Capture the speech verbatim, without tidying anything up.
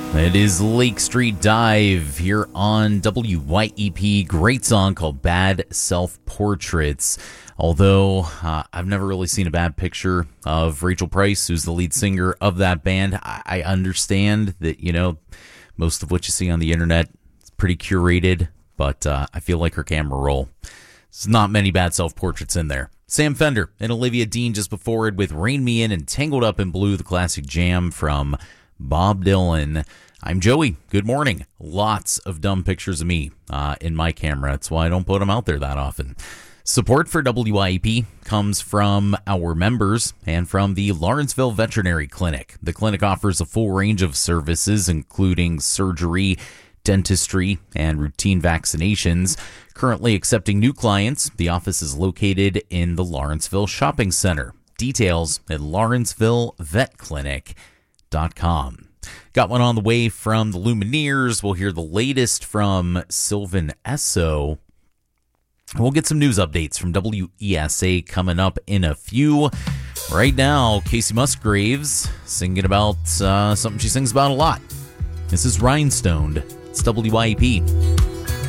It is Lake Street Dive here on W Y E P. Great song called Bad Self-Portraits. Although uh, I've never really seen a bad picture of Rachel Price, who's the lead singer of that band. I, I understand that, you know, most of what you see on the internet is pretty curated, but uh, I feel like her camera roll. There's not many bad self-portraits in there. Sam Fender and Olivia Dean just before it with Rain Me In and Tangled Up in Blue, the classic jam from Bob Dylan. I'm Joey. Good morning. Lots of dumb pictures of me uh, in my camera. That's why I don't put them out there that often. Support for W Y E P comes from our members and from the Lawrenceville Veterinary Clinic. The clinic offers a full range of services, including surgery, dentistry, and routine vaccinations. Currently accepting new clients, the office is located in the Lawrenceville Shopping Center. Details at lawrenceville vet clinic dot com. Got one on the way from the Lumineers. We'll hear the latest from Sylvan Esso. We'll get some news updates from W E S A coming up in a few. Right now, Casey Musgraves singing about uh, something she sings about a lot. This is Rhinestoned. It's W Y E P.